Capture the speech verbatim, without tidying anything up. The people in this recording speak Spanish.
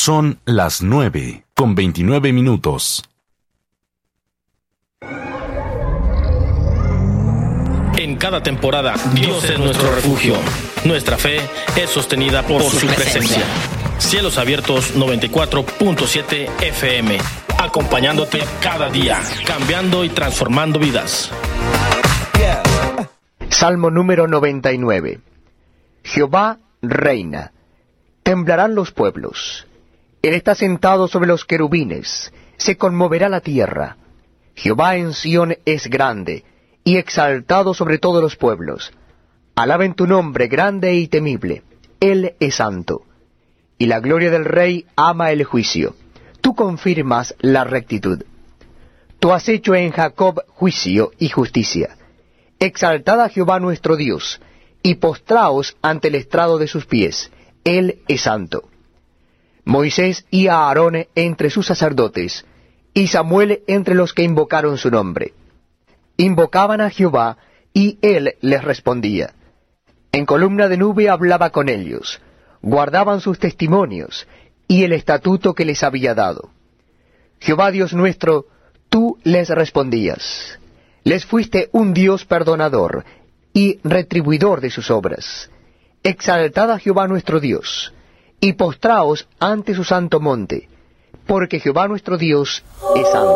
Son las nueve con veintinueve minutos. En cada temporada, Dios es nuestro refugio. Nuestra fe es sostenida por, por su presencia. Cielos Abiertos noventa y cuatro punto siete F M, acompañándote cada día, cambiando y transformando vidas. Salmo número noventa y nueve. Jehová reina, temblarán los pueblos. Él está sentado sobre los querubines, se conmoverá la tierra. Jehová en Sión es grande, y exaltado sobre todos los pueblos. Alaben tu nombre grande y temible, Él es santo. Y la gloria del Rey ama el juicio. Tú confirmas la rectitud. Tú has hecho en Jacob juicio y justicia. Exaltad a Jehová nuestro Dios, y postraos ante el estrado de sus pies. Él es santo. Moisés y Aarón entre sus sacerdotes, y Samuel entre los que invocaron su nombre. Invocaban a Jehová, y él les respondía. En columna de nube hablaba con ellos. Guardaban sus testimonios, y el estatuto que les había dado. Jehová Dios nuestro, tú les respondías. Les fuiste un Dios perdonador, y retribuidor de sus obras. Exaltad a Jehová nuestro Dios, y postraos ante su santo monte, porque Jehová nuestro Dios es santo.